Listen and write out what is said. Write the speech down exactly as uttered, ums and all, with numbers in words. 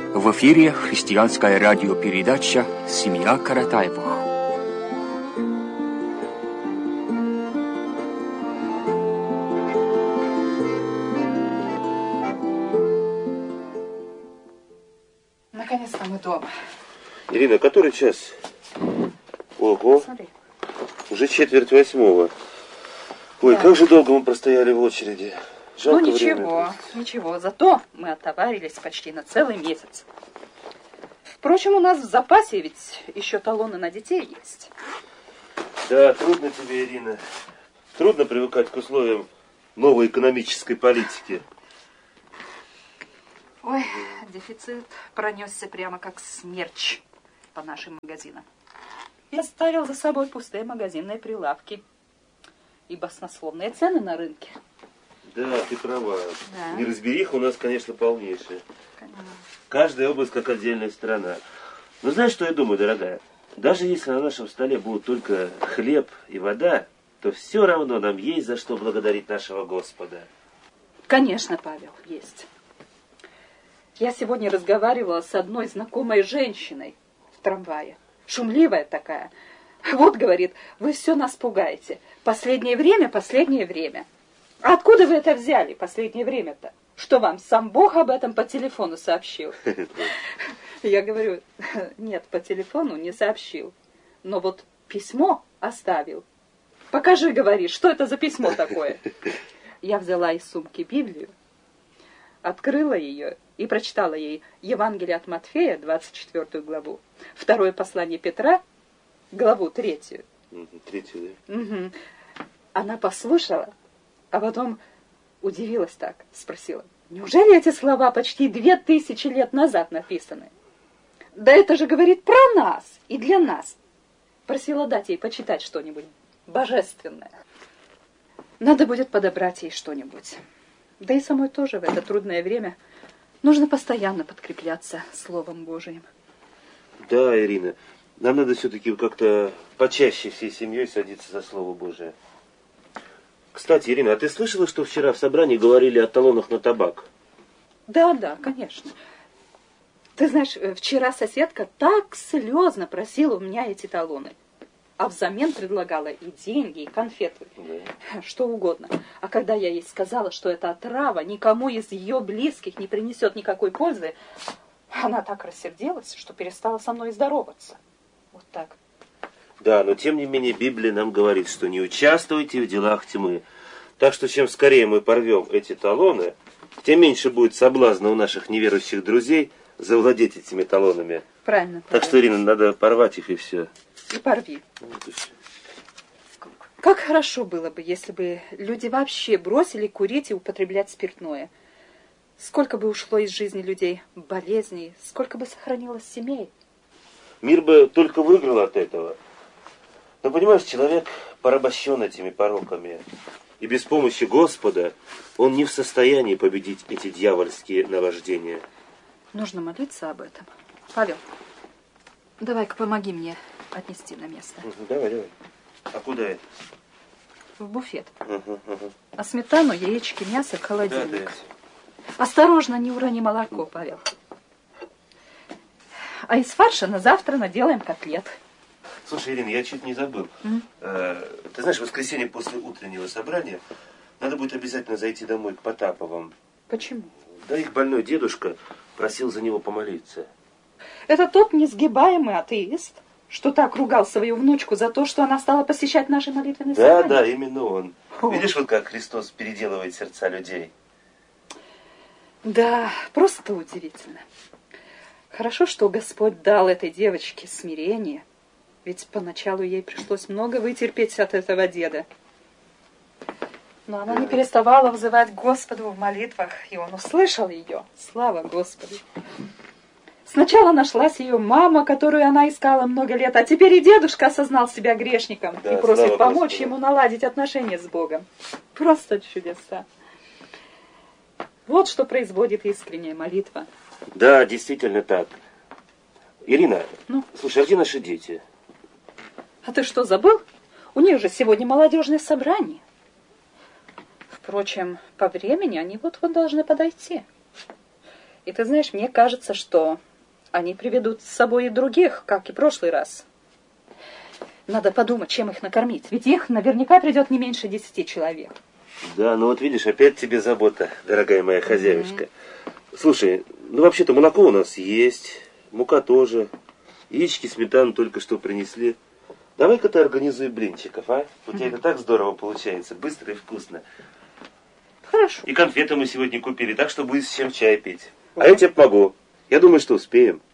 В эфире христианская радиопередача «Семья Каратаевых». Наконец-то мы дома. Ирина, который час? Ого, Смотри. уже четверть восьмого. Ой, Да. как же долго мы простояли в очереди. Жалко Ну время ничего, тратить. ничего. Зато мы отоварились почти на целый месяц. Впрочем, у нас в запасе ведь еще талоны на детей есть. Да, трудно тебе, Ирина. Трудно привыкать к условиям новой экономической политики. Ой, дефицит пронесся прямо как смерч по нашим магазинам. И оставил за собой пустые магазинные прилавки и баснословные цены на рынке. Да, ты права. Да. Неразбериха у нас, конечно, полнейшая. Конечно. Каждая область как отдельная страна. Но знаешь, что я думаю, дорогая? Даже если на нашем столе будут только хлеб и вода, то все равно нам есть за что благодарить нашего Господа. Конечно, Павел, есть. Я сегодня разговаривала с одной знакомой женщиной в трамвае. Шумливая такая. Вот, говорит, вы все нас пугаете. Последнее время, последнее время. А откуда вы это взяли, последнее время-то? Что вам, сам Бог об этом по телефону сообщил? Я говорю, нет, по телефону не сообщил. Но вот письмо оставил. Покажи, говорит, что это за письмо такое? Я взяла из сумки Библию, открыла ее и прочитала ей Евангелие от Матфея, двадцать четвёртую главу, второе послание Петра, главу третью. Третью, да? Угу. Она послушала, а потом удивилась так, спросила, неужели эти слова почти две тысячи лет назад написаны? Да это же говорит про нас и для нас. Просила дать ей почитать что-нибудь божественное. Надо будет подобрать ей что-нибудь. Да и самой тоже в это трудное время нужно постоянно подкрепляться Словом Божиим. Да, Ирина, нам надо все-таки как-то почаще всей семьей садиться за Слово Божие. Кстати, Ирина, а ты слышала, что вчера в собрании говорили о талонах на табак? Да, да, конечно. Ты знаешь, вчера соседка так слезно просила у меня эти талоны. А взамен предлагала и деньги, и конфеты, Да. что угодно. А когда я ей сказала, что эта отрава никому из ее близких не принесет никакой пользы, она так рассердилась, что перестала со мной здороваться. Вот так. Да, но тем не менее Библия нам говорит, что не участвуйте в делах тьмы. Так что чем скорее мы порвем эти талоны, тем меньше будет соблазна у наших неверующих друзей завладеть этими талонами. Правильно. Так что, Ирина, надо порвать их и все. И порви. Вот и всё. Как хорошо было бы, если бы люди вообще бросили курить и употреблять спиртное. Сколько бы ушло из жизни людей болезней, сколько бы сохранилось семей. Мир бы только выиграл от этого. Но, понимаешь, человек порабощен этими пороками. И без помощи Господа он не в состоянии победить эти дьявольские наваждения. Нужно молиться об этом. Павел, давай-ка помоги мне отнести на место. Угу, давай, давай. А куда это? В буфет. Угу, угу. А сметану, яички, мясо в холодильник. Да, да. Осторожно, не урони молоко, Павел. А из фарша на завтра наделаем котлет. Слушай, Ирина, я чуть не забыл. М? Э, ты знаешь, в воскресенье после утреннего собрания надо будет обязательно зайти домой к Потаповым. Почему? Да их больной дедушка просил за него помолиться. Это тот несгибаемый атеист, что так ругал свою внучку за то, что она стала посещать наши молитвенные Да, собрания? да, именно он. О. Видишь, вот как Христос переделывает сердца людей. Да, просто удивительно. Хорошо, что Господь дал этой девочке смирение, ведь поначалу ей пришлось много вытерпеть от этого деда. Но она не переставала взывать к Господу в молитвах, и он услышал ее. Слава Господу! Сначала нашлась ее мама, которую она искала много лет, а теперь и дедушка осознал себя грешником Да, и просит слава помочь Господу. ему наладить отношения с Богом. Просто чудеса. Вот что производит искренняя молитва. Да, действительно так. Ирина, Ну? слушай, а где наши дети? А ты что, забыл? У них же сегодня молодежное собрание. Впрочем, по времени они вот-вот должны подойти. И ты знаешь, мне кажется, что они приведут с собой и других, как и в прошлый раз. Надо подумать, чем их накормить. Ведь их наверняка придет не меньше десяти человек. Да, ну вот видишь, опять тебе забота, дорогая моя хозяюшка. Mm-hmm. Слушай, ну вообще-то молоко у нас есть, мука тоже, яички, сметану только что принесли. Давай-ка ты организуй блинчиков, а? У тебя mm-hmm. это так здорово получается, быстро и вкусно. Хорошо. И конфеты мы сегодня купили, так что будет с чем чай пить. Mm-hmm. А я тебе помогу. Я думаю, что успеем.